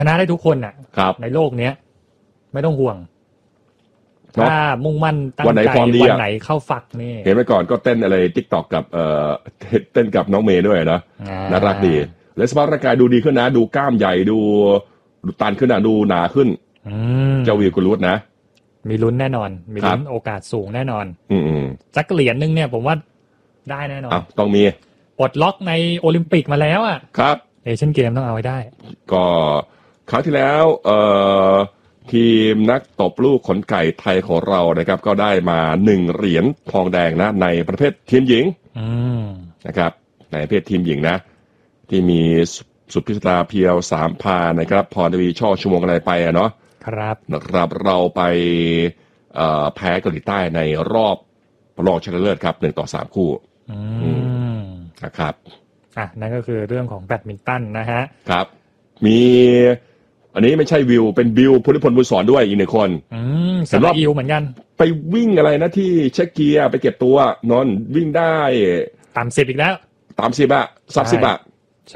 ชนะได้ทุกคนน่ะในโลกเนี้ยไม่ต้องห่วงถ้ามุ่งมั่นตั้งใจวันไหนเข้าฝักนี่เห็นไปก่อนก็เต้นอะไร TikTok กับเต้นกับน้องเมย์ด้วยนะน่ารักดีและสภาพร่างกายดูดีขึ้นนะดูกล้ามใหญ่ดูตันขึ้นนะดูหนาขึ้นเจ้าวิวกุลุตนะมีลุ้นแน่นอนมีลุ้นโอกาสสูงแน่นอนสักเหรียญนึงเนี่ยผมว่าได้แน่นอนต้องมีปลดล็อกในโอลิมปิกมาแล้วอ่ะครับเอเชียนเกมต้องเอาไว้ได้ก็คราวที่แล้วทีมนักตบลูกขนไก่ไทยของเรานะครับก็ได้มา1เหรียญทองแดงนะในประเภททีมหญิงนะครับในประเภททีมหญิงนะที่มีสุพิศราเพียว3 พานะครับพรทวีช่อชั่วโมงอะไรไปเนาะครับนะครับเราไปแพ้เกาหลีใต้ในรอบรองชนะเลิศครับ1-3 คู่นะครับนั่นก็คือเรื่องของแบดมินตันนะฮะครับมีอันนี้ไม่ใช่วิวเป็นบิวพุทธิพลบุญสอนด้วยอีก1 คนสำหรับอิวเหมือนกันไปวิ่งอะไรนะที่เช็คเกียร์ไปเก็บตัวนอนวิ่งได้ต่ำ10อีกแล้วต่ำ1030 ใช่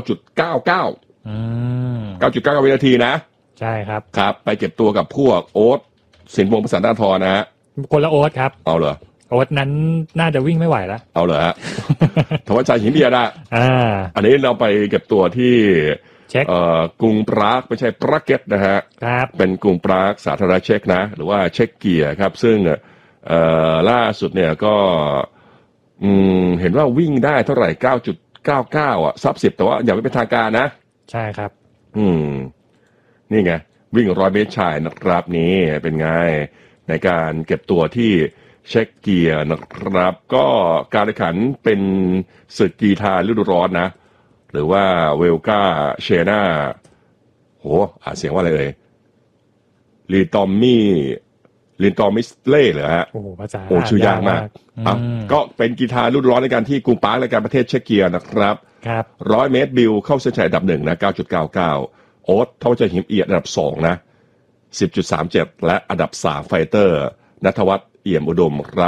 9.99 วินาทีนะใช่ครับครับไปเก็บตัวกับพวกโอ๊ตสินวงศ์ประสานด้านทอนะฮะคนละโอ๊ตครับเอาเหรอโอ๊ตนั้นน่าจะวิ่งไม่ไหวแล้วเอาเหรอฮะธวัชชัยหินเบียร์อันนี้เราไปเก็บตัวที่กรุงปรากไม่ใช่ปรากเก็ตนะฮะเป็นกรุงปรากสาธารณรัฐเช็กนะหรือว่าเช็กเกียร์ครับซึ่งล่าสุดเนี่ยก็เห็นว่าวิ่งได้เท่าไหร่ 9.99 ซับ10แต่ว่าอย่าไม่เป็นทางการนะใช่ครับนี่ไงวิ่ง100 เมตรชายนะครับนี่เป็นไงในการเก็บตัวที่เช็กเกียร์นะครับก็การแข่งขันเป็นศึกกีฬาฤดูร้อนนะหรือว่าเวลกาเชนาเสียงว่าอะไรเลยลินตอมมิสเล่เหรอฮะภาษาชื่อยากมากก็เป็นกีฬาฤดูร้อนในการที่กรุงปรากและการประเทศเช็กเกียร์นะครับ100 เมตรบิวเข้าเส้นชัยอันดับ1นะ 9.99 โอ๊ตทวัชชัยหิมเอียดอันดับ2นะ 10.37 และอันดับ3ไฟเตอร์ณัฐวัฒน์เอี่ยมอุดมครับ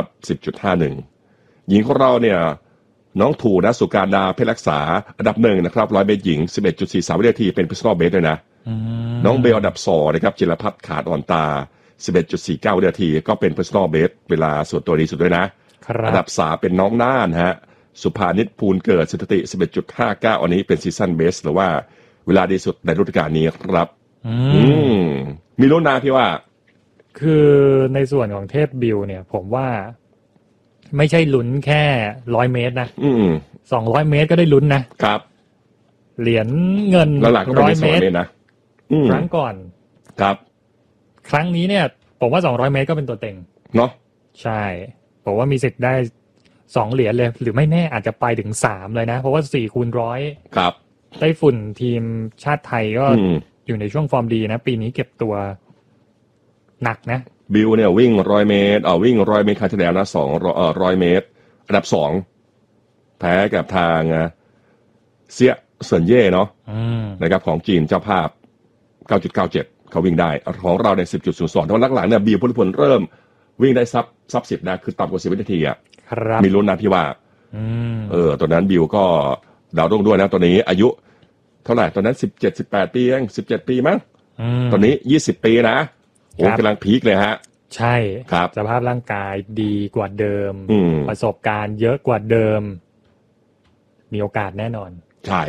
10.51 หญิงของเราเนี่ยน้องถูนะสุการดาเพชรรักษาอันดับ1นะครับ100 เมตรหญิง 11.43 วินาทีเป็น personal best ด้วยนะน้องเบลอันดับ2นะครับจิรพัฒน์ขาดอ่อนตา 11.49 วินาทีก็เป็น personal best เวลาส่วนตัวดีสุดด้วยนะอันดับ3เป็นน้องน่านฮะสุภานิชภูลเกิดสถิติ 11.59 อันนี้เป็นซีซั่นเบสหรือว่าเวลาดีสุดในฤดูกาลนี้ครับมีลุ้นนะพี่ว่าคือในส่วนของเทพบิวเนี่ยผมว่าไม่ใช่ลุ้นแค่100 เมตรนะ200 เมตรก็ได้ลุ้นนะครับเหรียญเงิน100 เมตรนะครั้งก่อนครับครั้งนี้เนี่ยผมว่า200 เมตรก็เป็นตัวเต็งเนาะใช่ผมว่ามีสิทธิ์ได้2 เหรียญเลยหรือไม่แน่อาจจะไปถึง3เลยนะเพราะว่า4x100 ครับไต้ฝุ่นทีมชาติไทยก็อยู่ในช่วงฟอร์มดีนะปีนี้เก็บตัวหนักนะบิวเนี่ยวิ่ง100 เมตรวิ่ง100 เมตรครั้งที่แล้วนะ100 เมตรอันดับ2แพ้กับทางเซี่ยเซินเย่เนาะนะครับของจีนเจ้าภาพ 9.97 เขาวิ่งได้ของเราใน 10.02 แต่ว่าหลังๆเนี่ยบิวพุทธิพลเริ่มวิ่งได้ซับ10นะคือต่ำกว่า10 วินาทีอ่ะมีลุ้นนะพี่ว่าตัวนั้นบิวก็ดาวรุ่งด้วยนะตัวนี้อายุเท่าไหร่ตอนนั้น17-18 ปีเอง17 ปีมั้งตอนนี้20 ปีนะโอ้กำลังพีคเลยฮะใช่ครับสภาพร่างกายดีกว่าเดิมประสบการณ์เยอะกว่าเดิมมีโอกาสแน่นอนใช่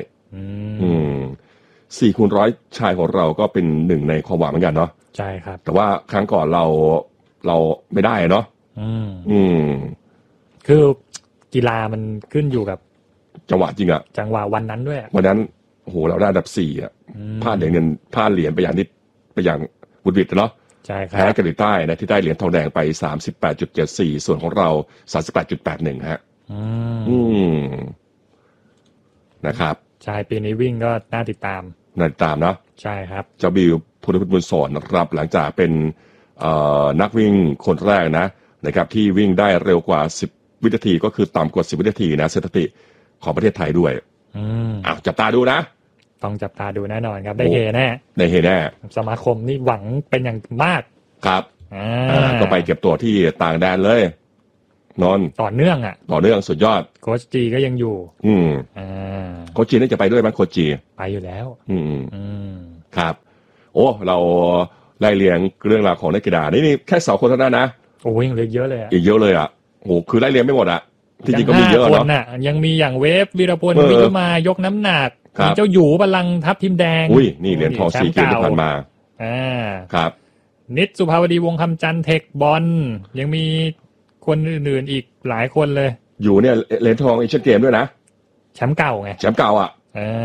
4x100 ชายของเราก็เป็นหนึ่งในความหวังเหมือนกันเนาะใช่ครับแต่ว่าครั้งก่อนเราไม่ได้เนาะคือกีฬามันขึ้นอยู่กับจังหวะจริงอะจังหวะวันนั้นด้วยวันนั้นโอ้โหเราได้อันดับ4อะพลาดเหรียญไปอย่างนิดไปอย่างบุดบิดเนาะใช่ครับแพ้เกาหลีใต้นะที่ได้เหรียญทองแดงไป 38.74 ส่วนของเรา 38.81 ฮะนะครับใช่ปีนี้วิ่งก็น่าติดตามเนาะใช่ครับเจ้าบิวพุทธิพลบุญสอนนะครับหลังจากเป็นนักวิ่งคนแรกนะครับที่วิ่งได้เร็วกว่า10 วินาทีก็คือต่ำกว่า10 วินาทีนะสถิติของประเทศไทยด้วยจับตาดูนะต้องจับตาดูแน่นอนครับได้เฮแน่สมาคมนี่หวังเป็นอย่างมากครับก็ไปเก็บตัวที่ต่างแดนเลยนอนต่อเนื่องสุดยอดโค้ชจีก็ยังอยู่โค้ชจีน่าจะไปด้วยมั้ยโค้ชจีไปอยู่แล้วครับโอ้เราไล่เรียงเรื่องราวของนักกีฬานี่แค่2 คนเท่านั้นนะโอ้ยังเหลือเยอะเลยอ่ะอีกเยอะเลยอ่ะโอ้คือไล่เรียงไม่หมดอ่ะที่จริงก็มีเยอะเนาะยังมีอย่างเวฟวีรพลวิยุมายกน้ำหนักมีเจ้าหยูบัลลังก์ทัพทิมแดงอุ้ยนี่เหรียญทอง4 เกมที่ผ่านมาครับนิดสุภาวดีวงคำจันทร์เทคบอลยังมีคนอื่นๆอีกหลายคนเลยอยู่เนี่ยเหรียญทองเอเชียนเกมด้วยนะแชมป์เก่าไงแชมป์เก่าอ่ะ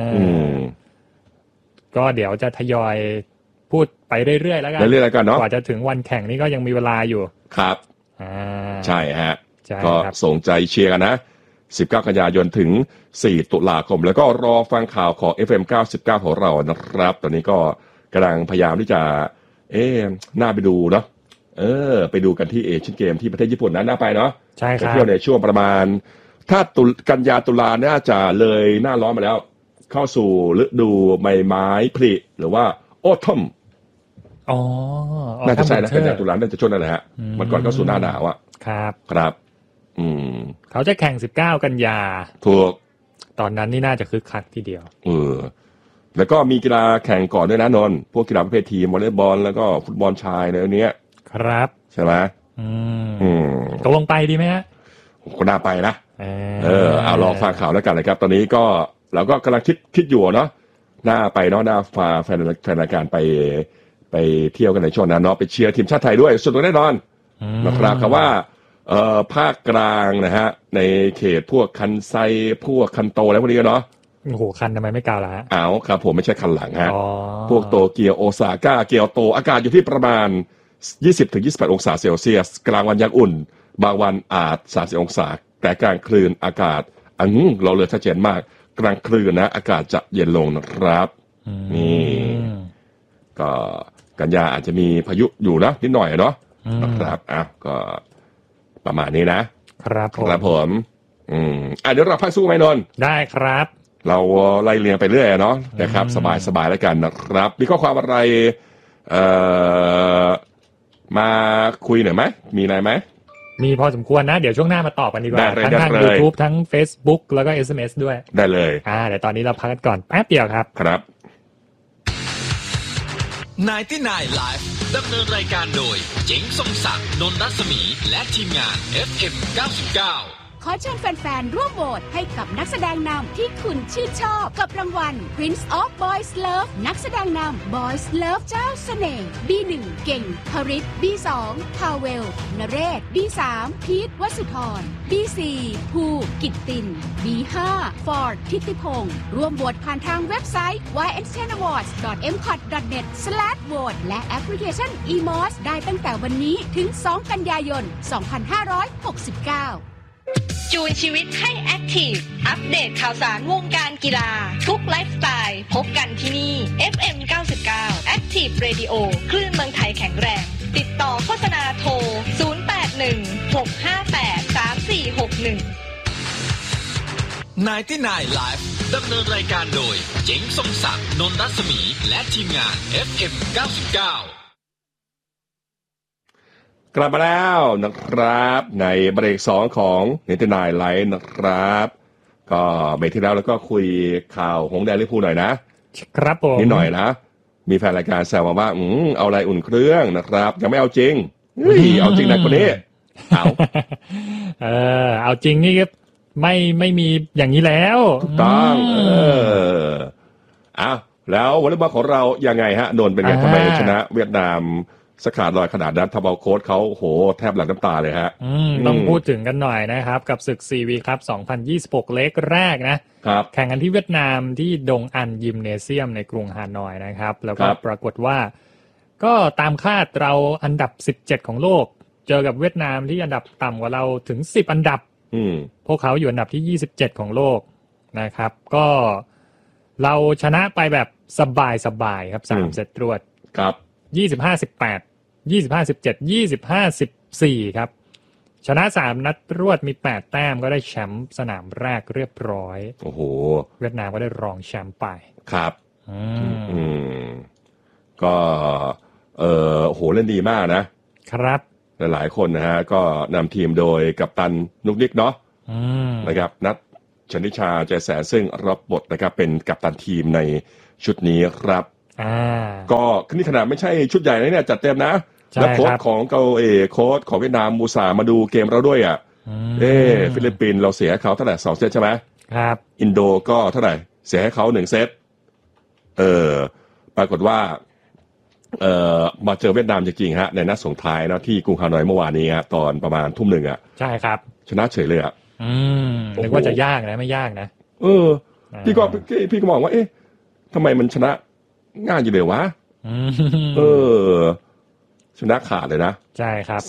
ก็เดี๋ยวจะทยอยพูดไปเรื่อยๆแล้วกันเรื่อยๆกันเนาะกว่าจะถึงวันแข่งนี่ก็ยังมีเวลาอยู่ครับใช่ฮะก็ส่งใจเชียร์กันนะ19 กันยายนถึง4 ตุลาคมแล้วก็รอฟังข่าวของ FM 99ของเรานะครับตอนนี้ก็กำลังพยายามที่จะน่าไปดูเนาะไปดูกันที่เอเชียนเกมที่ประเทศญี่ปุ่นนะน่าไปเนาะใช่ครับไปเที่ยวในช่วงประมาณถ้ากันยาตุลาน่าจะเลยหน้าร้อนมาแล้วเข้าสู่ฤดูใบไม้ผลิหรือว่าโอทัมน่าจะใช่นะกันยาตุลาน่าจะช่วงนั้นแหละฮะมันก่อนเข้าสู่หน้าหนาวอ่ะครับเขาจะแข่ง19 กันยาถูกตอนนั้นนี่น่าจะคึกคักทีเดียวแล้วก็มีกีฬาแข่งก่อนด้วยนะนนท์พวกกีฬาประเภททีมวอลเลย์บอลแล้วก็ฟุตบอลชายในอันนี้ครับใช่ไหมตกลงไปดีไหมฮะก็น่าไปนะเอาลองฟังข่าวแล้วกันนะครับตอนนี้ก็เราก็กำลังคิดอยู่เนาะน่าไปเนาะน่าพาแฟนรายการไปเที่ยวกันในช่วงนั้นเนาะไปเชียร์ทีมชาติไทยด้วยสุดแน่นอนนะครับคำว่าภาคกลางนะฮะในเขตพวกคันไซพวกคันโตแล้วพวกนี้เนาะโอ้โหคันทำไมไม่กล่าวล่ะอ้าวครับผมไม่ใช่คันหลังฮะพวกโตเกียวโอซาก้าเกียวโตอากาศอยู่ที่ประมาณ 20-28 องศาเซลเซียสกลางวันยังอุ่นบางวันอาจ30 องศาแต่กลางคืนอากาศเราเลยชัดเจนมากกลางคืนนะอากาศจะเย็นลงนะครับนี่ก็กันยาอาจจะมีพายุอยู่นะนิดหน่อยเนาะนะครับก็ประมาณนี้นะครับผมเดี๋ยวเราพักสู้ไหมนนท์ได้ครับเราไล่เรียงไปเรื่อยเนาะนะครับสบายๆแล้วกันนะครับมีข้อความอะไรมาคุยหน่อยไหมมีอะไรไหมมีพอสมควรนะเดี๋ยวช่วงหน้ามาตอบกันดีกว่าทั้งทาง YouTube ทั้ง Facebook แล้วก็ SMS ด้วยได้เลยเดี๋ยวตอนนี้เราพักกันก่อนแป๊บเดียวครับครับ 99 Live ดำเนินรายการโดยเจ๋งทรงศักดิ์นนท์รัศมีและทีมงาน FM 99 ขอเชิญแฟนๆร่วมโหวตให้กับนักแสดงนำที่คุณชื่นชอบกับรางวัล Prince of Boys Love นักแสดงนำ Boys Love เจ้าเสน่ห์ B1 เก่งพริต B2 พาเวลนเรศ B3 พีทวสุธร B4 ภูกิตติน B5 ฟอร์ดทิติพงศ์ร่วมโหวตผ่านทางเว็บไซต์ yntenawards.mcot.net/vote และแอปพลิเคชัน eMOS ได้ตั้งแต่วันนี้ถึง2 กันยายน 2569 จูนชีวิตให้แอคทีฟอัปเดตข่าวสารวงการกีฬาทุกไลฟ์สไตล์พบกันที่นี่ FM 99 Active Radio คลื่นเมืองไทยแข็งแรงติดต่อโฆษณาโทร0816583461 99 Live ดำเนินรายการโดยเจ๋งทรงศักดิ์นนท์รัศมีและทีมงาน FM 99 กลับมาแล้วนะครับในเบรก2ของ99 ไลฟ์นะครับก็เบรกที่แล้วก็คุยข่าวหงส์แดงลิเวอร์พูลหน่อยนะครับผมนิดหน่อยนะมีแฟนรายการแซวมาว่าเอาอะไรอุ่นเครื่องนะครับยังไม่เอาจริงเอาจริงนะคนนี้เอาจริงนี่ไม่มีอย่างนี้แล้วถูกต้องแล้ววอลเลย์บอลของเรายังไงฮะนนท์เป็นไงทำไมชนะเวียดนามสกัดลอยขนาดนั้นทำเอาโค้ชเขาโหแทบหลั่งน้ำตาเลยฮะต้องพูดถึงกันหน่อยนะครับกับศึกซีวีครับ2026เล็กแรกนะครับแข่งกันที่เวียดนามที่ดงอันยิมเนเซียมในกรุงฮานอยนะครับแล้วก็ปรากฏว่าก็ตามคาดเราอันดับ17ของโลกเจอกับเวียดนามที่อันดับต่ำกว่าเราถึง10อันดับพวกเขาอยู่อันดับที่27ของโลกนะครับก็เราชนะไปแบบสบายครับ3เซตรวดครับ 25-18 25-17 25-14ครับชนะ3นัดรวดมี8แต้มก็ได้แชมป์สนามแรกเรียบร้อยโอ้โหเวียดนามก็ได้รองแชมป์ไปครับก็โหเล่นดีมากนะครับหลายๆคนนะฮะก็นำทีมโดยกัปตันนุกนิกเนาะนะครับนัทชนิชาใจแสนซึ่งรับบทนะครับเป็นกัปตันทีมในชุดนี้ครับก็นี่ขนาดไม่ใช่ชุดใหญ่นะเนี่ยจัดเต็มนะแล้วโค้ชของโค้ชของเวียดนามมูซามาดูเกมเราด้วยฟิลิปปินส์เราเสียให้เขาเท่าไหร่2 เซตใช่ไหมครับอินโดก็เท่าไหร่เสียให้เขา1 เซตปรากฏว่ามาเจอเวียดนามจริงๆฮะในนัดส่งท้ายนะที่กรุงฮานอยเมื่อวานนี้ตอนประมาณ 19:00 นใช่ครับชนะเฉยเลยนึกว่าจะยากนะไม่ยากนะพี่ก็มองว่าทำไมมันชนะง่ายอยู่เลยวะชนะขาดเลยนะใช่ครับ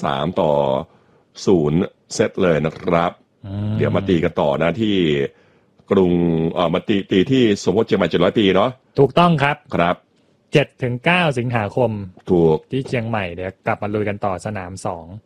3-0 เซตเลยนะครับเดี๋ยวมาตีกันต่อนะที่กรุงมาตีที่สมมติเชียงใหม่700 ปีเนาะถูกต้องครับครับ 7-9 สิงหาคมถูกที่เชียงใหม่เดี๋ยวกลับมาลุยกันต่อสนาม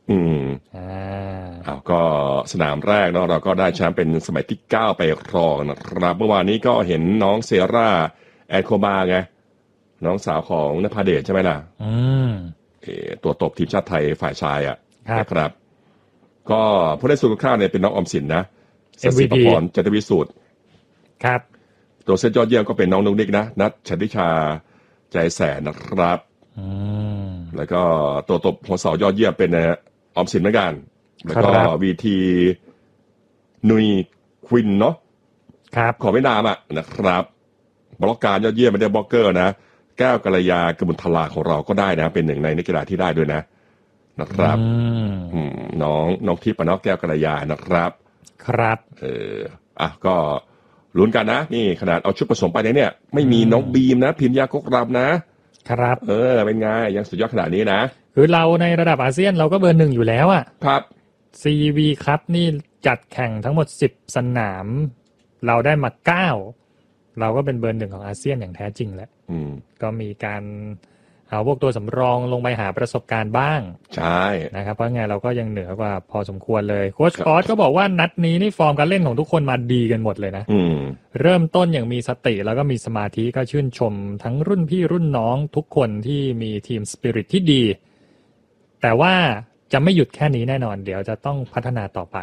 2ก็สนามแรกเนาะเราก็ได้แชมป์เป็นสมัยที่9ไปครองนะครับเมื่อวานนี้ก็เห็นน้องเซราแอนโคมาไงน้องสาวของนภาเดชใช่ไหมล่ะตัวตบทีมชาติไทยฝ่ายชายนะครับก็ผู้ได้สูงค่าเนี่ยเป็นน้องออมสินนะสัสิปพรจตุวิสูตรครับตัวเซตยอดเยี่ยมก็เป็นน้องนุ๊กนิกนะนัทชนิชาใจแสนนะครับแล้วก็ตัวตบหัวเสายอดเยี่ยมเป็นออมสินเหมือนกันแล้วก็วีทีนุยควินเนาะของเวียดนามนะครับบล็อกการยอดเยี่ยมไม่ได้บล็อกเกอร์นะแก้วกัลยากมลทลาของเราก็ได้นะเป็นหนึ่งในนักกีฬาที่ได้ด้วยนะครับน้องทิพย์น้องแก้วกัลยานะครับครับก็ลุ้นกันนะนี่ขนาดเอาชุดผสมไปเนี่ยไม่มีน้องบีมนะพิมยากกรำนะครับเป็นไงยังสุดยอดขนาดนี้นะคือเราในระดับอาเซียนเราก็เบอร์ 1อยู่แล้วครับ CV ครับนี่จัดแข่งทั้งหมด10 สนามเราได้มา9เราก็เป็นเบอร์ 1ของอาเซียนอย่างแท้จริงแล้วก็มีการเอาพวกตัวสำรองลงไปหาประสบการณ์บ้างใช่นะครับเพราะไงเราก็ยังเหนือกว่าพอสมควรเลยโค้ชออสก็บอกว่านัดนี้นี่ฟอร์มการเล่นของทุกคนมาดีกันหมดเลยนะเริ่มต้นอย่างมีสติแล้วก็มีสมาธิก็ชื่นชมทั้งรุ่นพี่รุ่นน้องทุกคนที่มีทีมสปิริตที่ดีแต่ว่าจะไม่หยุดแค่นี้แน่นอนเดี๋ยวจะต้องพัฒนาต่อไป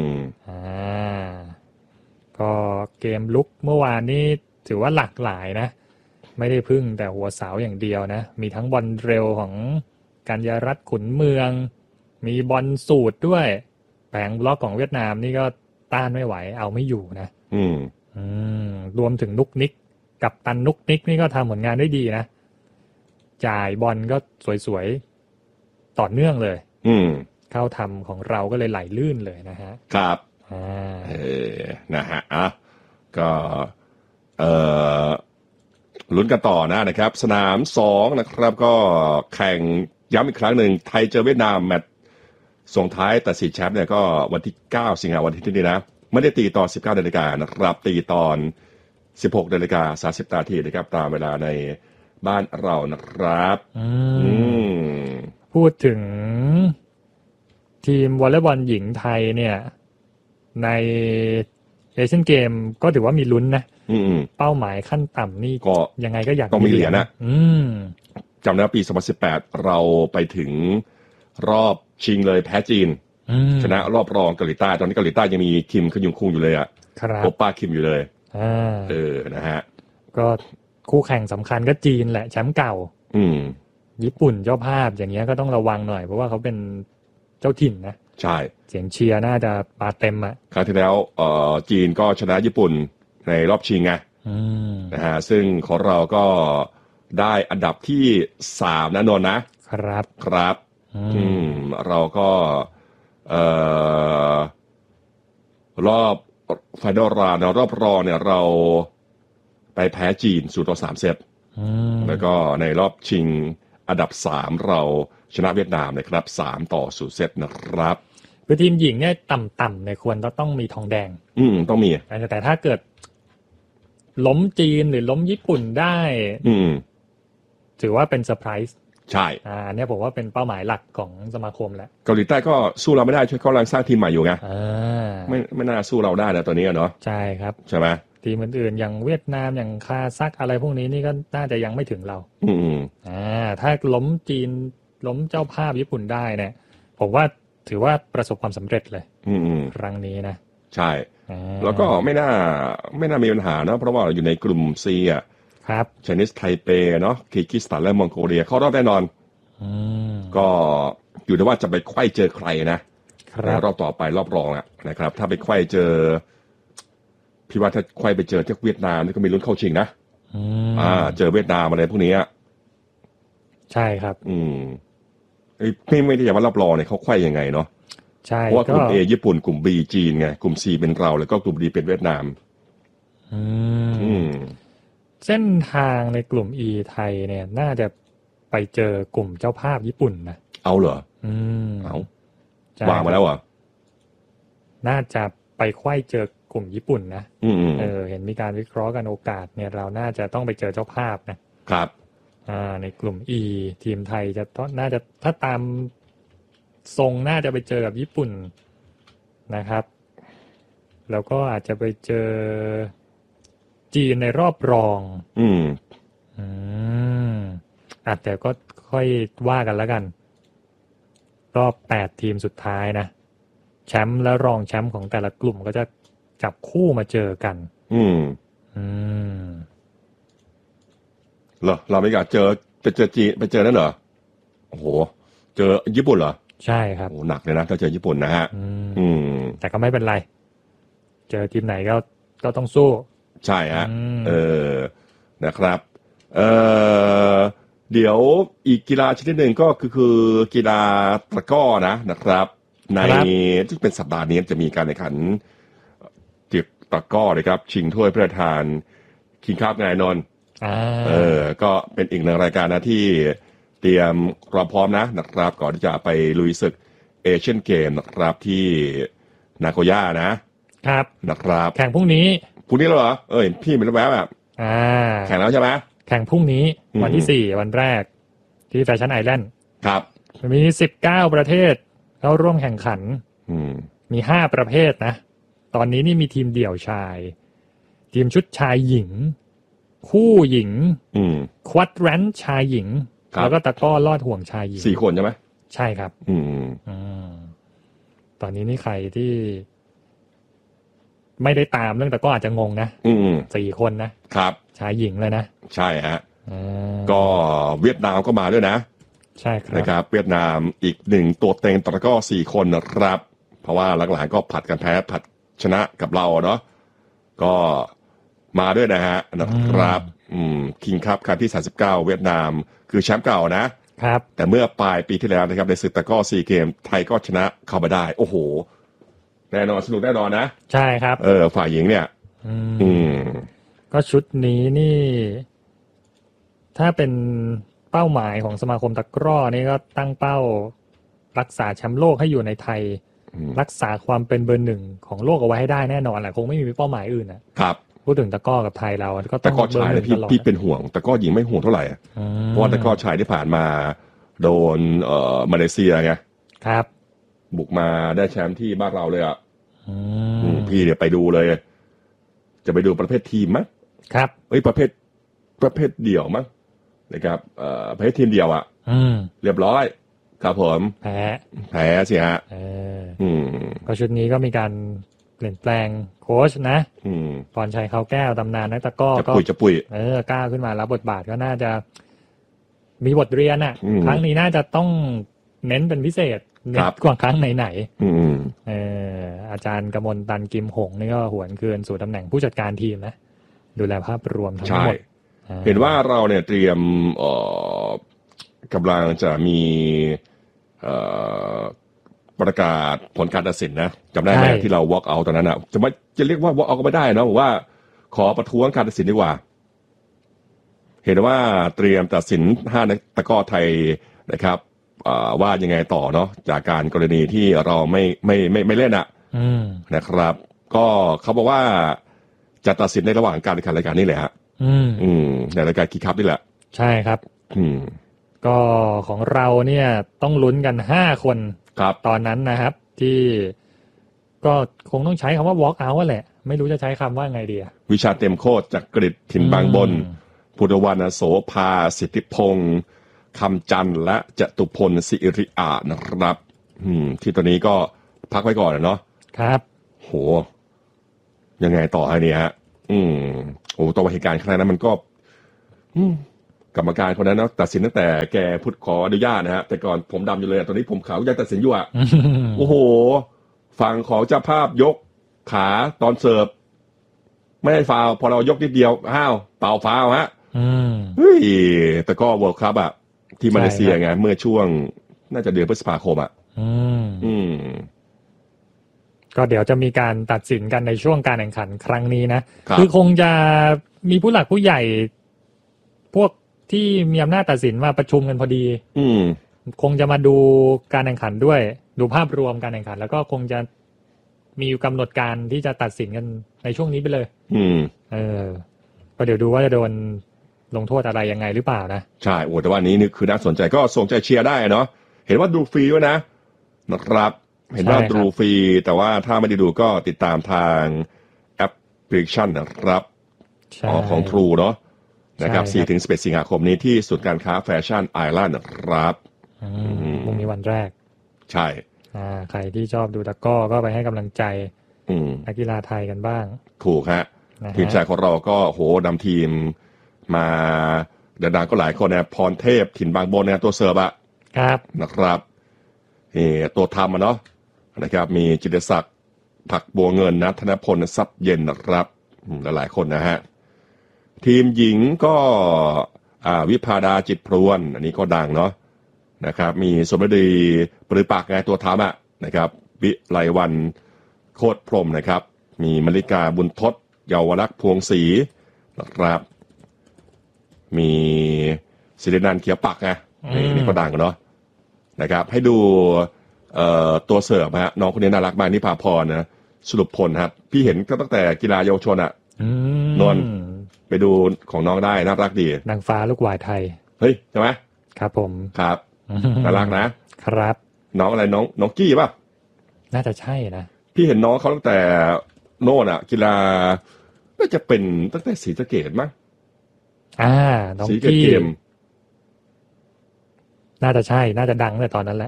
ก็เกมลุกเมื่อวานนี้ถือว่าหลากหลายนะไม่ได้พึ่งแต่หัวเสาอย่างเดียวนะมีทั้งบอลเร็วของกัญญารัตน์ขุนเมืองมีบอลสูตรด้วยแผงบล็อกของเวียดนามนี่ก็ต้านไม่ไหวเอาไม่อยู่นะรวมถึงนุกนิกกับตันนุกนิกนี่ก็ทำผลงานได้ดีนะจ่ายบอลก็สวยๆต่อเนื่องเลยเข้าทำของเราก็เลยไหลลื่นเลยนะฮะครับนะฮะก็ลุ้นกันต่อนะครับสนาม2นะครับก็แข่งย้ำอีกครั้งหนึ่งไทยเจอเวียดนามแมตช์ส่งท้ายตัดสินแชมป์เนี่ยก็วันที่9 สิงหาคมวันที่นี้นะไม่ได้ตีตอน 19 นาฬิกานะครับตีตอน 16 นาฬิกา 30 นาทีนะครับตามเวลาในบ้านเรานะครับพูดถึงทีมวอลเลย์บอลหญิงไทยเนี่ยในเอเชียนเกมก็ถือว่ามีลุ้นนะเป้าหมายขั้นต่ำนี่ก็ยังไงก็อยากต้องมีเหรียญนะจำได้ปี 2018 เราไปถึงรอบชิงเลยแพ้จีนชนะรอบรองเกาหลีใต้ตอนนี้เกาหลีใต้ยังมีคิมขยุงคุงอยู่เลยโอป้าคิมอยู่เลยนะฮะก็คู่แข่งสำคัญก็จีนแหละแชมป์เก่าญี่ปุ่นเจ้าภาพอย่างเงี้ยก็ต้องระวังหน่อยเพราะว่าเขาเป็นเจ้าถิ่นนะใช่เสียงเชียร์น่าจะมาเต็มคราวที่แล้วจีนก็ชนะญี่ปุ่นในรอบชิงไงนะฮะซึ่งของเราก็ได้อันดับที่3นะนนท์นะครับเราก็รอบไฟนอลราวด์รอบรองเนี่ยเราไปแพ้จีน0-3 เซตแล้วก็ในรอบชิงอันดับ3เราชนะเวียดนามนะครับ3-0 เซตนะครับคือทีมหญิงเนี่ยต่ำๆเนี่ยควรต้องมีทองแดงต้องมีแต่ถ้าเกิดล้มจีนหรือล้มญี่ปุ่นได้ถือว่าเป็นเซอร์ไพรส์ใช่เนี่ยผมว่าเป็นเป้าหมายหลักของสมาคมแล้วเกาหลีใต้ก็สู้เราไม่ได้ช่วยเขากำลังสร้างทีมใหม่อยู่ไงไม่น่าสู้เราได้นะตอนนี้เนาะใช่ครับใช่ไหมทีมอื่นๆอย่างเวียดนามอย่างคาซัคอะไรพวกนี้นี่ก็น่าจะยังไม่ถึงเราถ้าล้มจีนล้มเจ้าภาพญี่ปุ่นได้เนี่ยผมว่าถือว่าประสบความสำเร็จเลยครั้งนี้นะใช่แล้วก็ไม่น่ามีปัญหานะเพราะว่าอยู่ในกลุ่ม C ครับไชนีสไทเปเนาะคีร์กิสถานและมองโกเลียเข้ารอบแน่นอนก็อยู่ที่ว่าจะไปไขว้เจอใครนะรอบต่อไปรอบรองนะครับถ้าไปไขว้เจอพี่ว่าถ้าไขว้ไปเจอที่เวียดนามนี่ก็มีลุ้นเข้าชิงนะเจอเวียดนามอะไรพวกนี้ใช่ครับไม่ได้อย่างว่ารอบรองเนี่ยเขาไขว้ยังไงเนาะใช่เพราะว่ากลุ่ม A ญี่ปุ่นกลุ่ม B จีนไงกลุ่ม C เป็นเราแล้วก็กลุ่ม D เป็นเวียดนามเส้นทางในกลุ่ม E ไทยเนี่ยน่าจะไปเจอกลุ่มเจ้าภาพญี่ปุ่นนะเอาเหรอเอาวางมาแล้วเหรอน่าจะไปไขว้เจอกลุ่มญี่ปุ่นนะเห็นมีการวิเคราะห์กันโอกาสเนี่ยเราน่าจะต้องไปเจอเจ้าภาพนะครับในกลุ่ม E ทีมไทยจะน่าจะถ้าตามทรงน่าจะไปเจอกับญี่ปุ่นนะครับแล้วก็อาจจะไปเจอจีนในรอบรองแต่ก็ค่อยว่ากันแล้วกันรอบ8ทีมสุดท้ายนะแชมป์และรองแชมป์ของแต่ละกลุ่มก็จะจับคู่มาเจอกันเหรอเราไม่อยากเจอไปเจอจีนไปเจอนั่นเหรอโอ้โหเจอญี่ปุ่นเหรอใช่ครับโอ้หนักเลยนะถ้าเจอญี่ปุ่นนะฮะแต่ก็ไม่เป็นไรเจอทีมไหนก็ต้องสู้ใช่ฮะนะครับเดี๋ยวอีกกีฬาชนิดหนึ่งก็คือกีฬาตะกร้อนะครับในที่เป็นสัปดาห์นี้จะมีการแข่งขันตะกร้อนะครับชิงถ้วยพระราชทานคิงคัพไงนนท์ก็เป็นอีกหนึ่งรายการนะที่เตรียมรอพร้อมนะครับก่อนที่จะไปลุยศึกเอเชียนเกมนะครับที่นาโกย่านะครับแข่งพรุ่งนี้แล้วเหรอพี่เป็นแวบแบบแข่งแล้วใช่ไหมแข่งพรุ่งนี้วันที่4วันแรกที่แฟชั่นไอแลนด์ครับมี19ประเทศเข้าร่วมแข่งขันมี5ประเภทนะตอนนี้นี่มีทีมเดี่ยวชายทีมชุดชายหญิงคู่หญิงควอดแรนชายหญิงแล้วก็ตะกร้อลอดห่วงชายหญิง 4คนใช่ไหมใช่ครับตอนนี้นี่ใครที่ไม่ได้ตามเรื่องตะกร้ออาจจะงงนะ4คนนะครับชายหญิงเลยนะใช่ฮะก็เวียดนามก็มาด้วยนะใช่ครับนะครับเวียดนามอีก1ตัวเต็งตะกร้อ4คนนะครับเพราะว่าหลังๆก็ผัดกันแพ้ผัดชนะกับเราเนาะก็มาด้วยนะฮะนะครับคิงคัพครั้งที่39เวียดนามคือแชมป์เก่านะครับแต่เมื่อปลายปีที่แล้วนะครับในศึกตะกร้อ4เกมไทยก็ชนะเข้ามาได้โอ้โหแน่นอนสนุกแน่นอนนะใช่ครับฝ่ายหญิงเนี่ยก็ชุดนี้นี่ถ้าเป็นเป้าหมายของสมาคมตะกร้อนี่ก็ตั้งเป้ารักษาแชมป์โลกให้อยู่ในไทยรักษาความเป็นเบอร์1ของโลกเอาไไว้ให้ได้แน่นอนแหละคงไม่มีเป้าหมายอื่นนะครับพูดถึงตะกร้อกับไทยเราก็ต้องตะกร้อชายพี่เป็นห่วงตะกร้อหญิงไม่ห่วงเท่าไหร่เพราะว่าตะกร้อชายที่ผ่านมาโดนมาเลเซียไงครับบุกมาได้แชมป์ที่บ้านเราเลยพี่เดี๋ยวไปดูเลยจะไปดูประเภททีมมั้ยครับประเภทเดี่ยวมั้งนะครับประเภททีมเดี่ยวเรียบร้อยครับผมแพ้สิฮะก็ชุดนี้ก็มีการเปลี่ยนแปลงโค้ชนะพรชัยเขาแก้วตำนานนักตะกร้อก็จะปุยกล้าขึ้นมารับบทบาทก็น่าจะมีบทเรียนครั้งนี้น่าจะต้องเน้นเป็นพิเศษกว่าครั้งไหนอาจารย์กมลตันกิมหงนี่ก็หวนคืนสู่ตำแหน่งผู้จัดการทีมนะดูแลภาพรวมทั้งหมดเห็นว่าเราเนี่ยเตรียมกำลังจะมีประกาศผลการตัดสินนะจำได้ไหมที่เรา walk out ตอนนั้นจะเรียกว่า walk out ก็ไม่ได้นะบอกว่าขอประท้วงการตัดสินดีกว่าเห็นว่าเตรียมตัดสิน5นักตะกร้อไทยนะครับว่ายังไงต่อเนาะจากการกรณีที่เราไม่เล่นนะครับก็เขาบอกว่าจะตัดสินในระหว่างการแข่งขันรายการนี้แหละฮะในรายการคิงคัพนี่แหละใช่ครับก็ของเราเนี่ยต้องลุ้นกัน5คนตอนนั้นนะครับที่ก็คงต้องใช้คำว่า walk out แหละไม่รู้จะใช้คำว่าไงดีวิชาเต็มโคตรจากกฤษถิ่นบางบนพุทธวรรณโสภาสิทธิพงศ์คำจันทร์และจตุพลศิริอานะครับที่ตอนนี้ก็พักไว้ก่อนเนาะครับโหยังไงต่อฮะเนี่ยฮะโอ้ตัวเหตุการณ์ครั้งนั้นมันก็กรรมการคนนั้นเนาะตัดสินตั้งแต่แกพูดขออนุญาตนะฮะแต่ก่อนผมดำอยู่เลยตอนนี้ผมขาวยังตัดสินอยู่อ่ะ โอ้โหฝั่งของเจ้าภาพยกขาตอนเสิร์ฟไม่ให้ฟาวพอเรายกนิดเดียวอ้าวเป่าฟาวฮะเฮ้ยแต่ก็เวิลด์คัพอ่ะที่มาเลเซียไงเมื่อช่วงน่าจะเดือนพฤษภาคมอ่ะก็เดี๋ยวจะมีการตัดสินกันในช่วงการแข่งขันครั้งนี้นะคือคงจะมีผู้หลักผู้ใหญ่พวกที่มีอำนาจตัดสินมาประชุมกันพอดีคงจะมาดูการแข่งขันด้วยดูภาพรวมการแข่งขันแล้วก็คงจะมีกำหนดการที่จะตัดสินกันในช่วงนี้ไปเลยก็เดี๋ยวดูว่าจะโดนลงโทษอะไรยังไงหรือเปล่านะใช่โอ้แต่ว่านี้นี่คือน่าสนใจก็ส่งใจเชียร์ได้เนาะเห็นว่าดูฟรีด้วยนะครับเห็นว่าดูฟรีแต่ว่าถ้าไม่ได้ดูก็ติดตามทางแอปพลิเคชันนะครับของ True เนาะนะครับ 4-11 สิงหาคมนี้ที่ศูนย์การค้าแฟชั่นไอแลนด์นะครับพรุ่งนี้วันแรกใช่ใครที่ชอบดูตะก้อก็ไปให้กำลังใจนักกีฬาไทยกันบ้างถูกฮะทีมชาติของเราก็โหนำทีมมาดังๆก็หลายคนนะพรเทพถิ่นบางบนเนี่ยตัวเสิร์ฟอะครับนะครับตัวทำเนาะนะครับมีจิตรศักดิ์ผักบัวเงินนะธนพลทรัพย์เย็นนะครับหลายคนนะฮะทีมหญิงก็วิภาดาจิตพรวนอันนี้ก็ดังเนาะนะครับมีสมฤดีปรือปากไงตัวทำอะนะครับวิไลวันโคตรพรหมนะครับมีมลิกาบุญทศเยาวลักษณ์พวงศรีนะครับมีศิรินันท์เขียวปักไงนี่ก็ดังเนาะนะครับให้ดูตัวเสิร์ฟฮะน้องคนนี้น่ารักมากนิพาพรนะสรุปผลครับพี่เห็นก็ตั้งแต่กีฬาเยาวชนอะนนไปดูของน้องได้น่ารักดีนางฟ้าลูกหวายไทยเฮ้ยใช่ไหมครับผมครับน่ารักนะครับน้องอะไรน้องกี้ป่ะน่าจะใช่นะพี่เห็นน้องเขาตั้งแต่โน่นอะกีฬาน่าจะเป็นตั้งแต่ศรีสะเกษมั้งน้องกี้น่าจะใช่น่าจะดังในตอนนั้นแหละ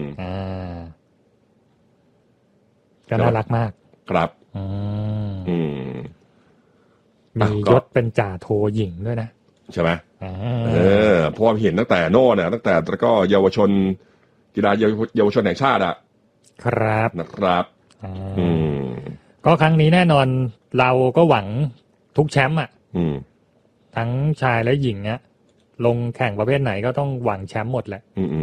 ก็น่ารักมากครับมียศเป็นจ่าโทหญิงด้วยนะใช่ไหมเพราะว่าเห็นตั้งแต่โน่นเนี่ยตั้งแต่แล้วก็เยาวชนกีฬาเยาวชนแห่งชาติอ่ะครับนะครับก็ครั้งนี้แน่นอนเราก็หวังทุกแชมป์อ่ะทั้งชายและหญิงอ่ะลงแข่งประเภทไหนก็ต้องหวังแชมป์หมดแหละ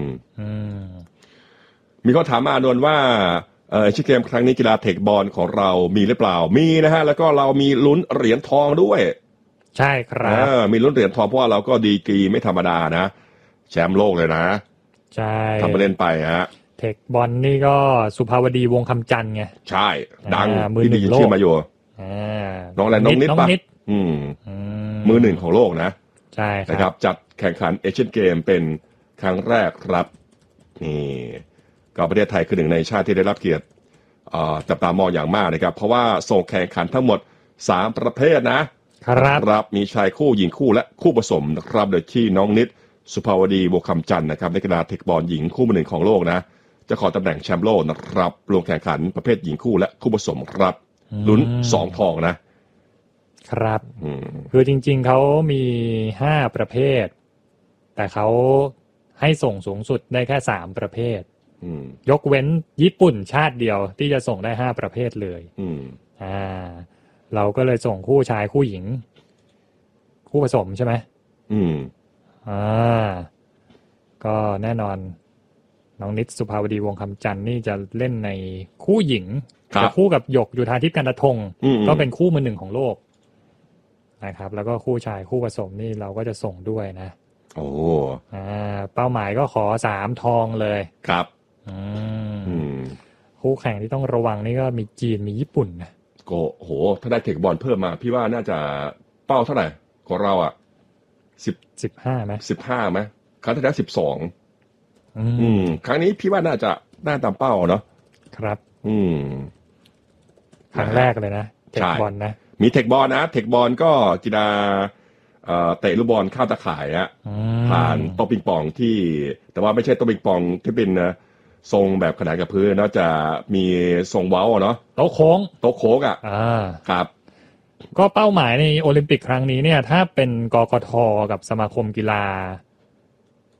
มีข้อถามมาโดนว่าเอเชียนเกมครั้งนี้กีฬาเทคบอลของเรามีหรือเปล่ามีนะฮะแล้วก็เรามีลุ้นเหรียญทองด้วยใช่ครับมีลุ้นเหรียญทองเพราะว่าเราก็ดีกรีไม่ธรรมดานะแชมป์โลกเลยนะใช่ทำไปเล่นไปฮะเทคบอลนี่ก็สุภาวดีวงคำจันทร์ไงใช่ดังที่ได้ยินชื่อมาอยู่น้องอะไรน้องนิดป่ะมือหนึ่งของโลกนะใช่นะครับจัดแข่งขันเอเชียนเกมเป็นครั้งแรกครับนี่ก็ประเทศไทยคือหนึ่งในชาติที่ได้รับเกียรติจับตามองอย่างมากนะครับเพราะว่าส่งแข่งขันทั้งหมด3ประเภทนะครับมีชายคู่หญิงคู่และคู่ผสมนะครับโดยที่น้องนิดสุภาวดีบัวคำจันทร์นะครับในกีฬาเทคบอลหญิงคู่มือหนึ่งของโลกนะจะขอตำแหน่งแชมป์โลกนะครับลงแข่งขันประเภทหญิงคู่และคู่ผสมครับลุ้น2 ทองนะครับคือจริงๆเขามี5ประเภทแต่เขาให้ส่งสูงสุดได้แค่3ประเภทยกเว้นญี่ปุ่นชาติเดียวที่จะส่งได้5ประเภทเลยเราก็เลยส่งคู่ชายคู่หญิงคู่ผสมใช่ไหมก็แน่นอนน้องนิดสุภาวดีวงคำจันทร์นี่จะเล่นในคู่หญิงจะคู่กับหยกอยู่ทาทิพย์กันตะทงก็เป็นคู่มือหนึ่งของโลกนะครับแล้วก็คู่ชายคู่ผสมนี่เราก็จะส่งด้วยนะโอ้เป้าหมายก็ขอ3 ทองเลยครับคู่แข่งที่ต้องระวังนี่ก็มีจีนมีญี่ปุ่นนะก็โหถ้าได้เทคบอลเพิ่มมาพี่ว่าน่าจะเป้าเท่าไหร่ของเราอ่ะ 15มั้ย 15มั้ยครั้งที่แล้ว12ครั้งนี้พี่ว่าน่าจะได้ตามเป้าเนาะครับครั้งแรกเลยนะเทคบอลนะมีเทคบอลนะเทคบอลก็กีฬาเตะลูกบอลข้ามตะข่ายผ่านโต๊ะปิงปองที่แต่ว่าไม่ใช่โต๊ะปิงปองที่เป็นทรงแบบขนาดกับพื้นเนาะจะมีทรงเว้าเนาะโต๊ะโค้งอ่ะครับก็เป้าหมายในโอลิมปิกครั้งนี้เนี่ยถ้าเป็นกกท.กับสมาคมกีฬา